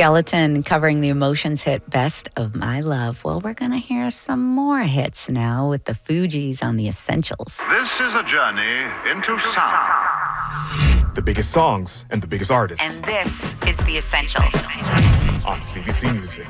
Skeleton covering the Emotions hit Best of My Love. Well, we're going to hear some more hits now with the Fugees on The Essentials. This is a journey into sound. The biggest songs and the biggest artists. And this is The Essentials on CBC Music.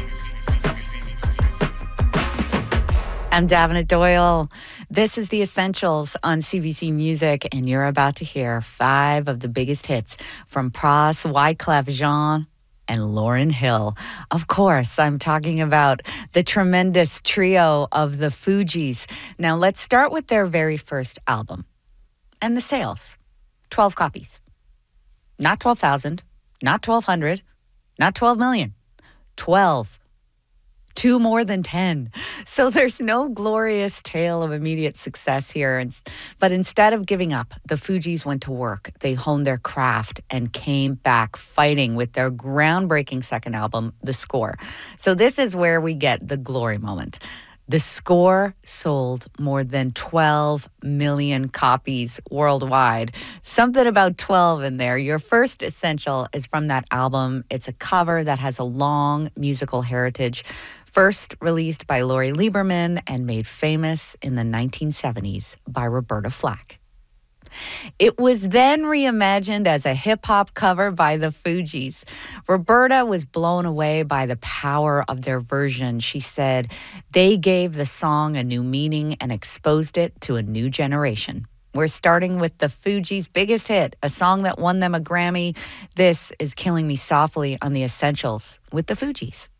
I'm Davina Doyle. This is The Essentials on CBC Music, and you're about to hear 5 of the biggest hits from Pras, Wyclef Jean, and Lauryn Hill. Of course, I'm talking about the tremendous trio of the Fugees. Now, let's start with their very first album and the sales. 12 copies. Not 12,000, not 1,200, not 12 million. 12. 2 more than 10. So there's no glorious tale of immediate success here. But instead of giving up, the Fugees went to work. They honed their craft and came back fighting with their groundbreaking second album, The Score. So this is where we get the glory moment. The Score sold more than 12 million copies worldwide. Something about 12 in there. Your first essential is from that album. It's a cover that has a long musical heritage. First released by Laurie Lieberman and made famous in the 1970s by Roberta Flack. It was then reimagined as a hip-hop cover by the Fugees. Roberta was blown away by the power of their version. She said they gave the song a new meaning and exposed it to a new generation. We're starting with the Fugees' biggest hit, a song that won them a Grammy. This is Killing Me Softly on The Essentials with the Fugees.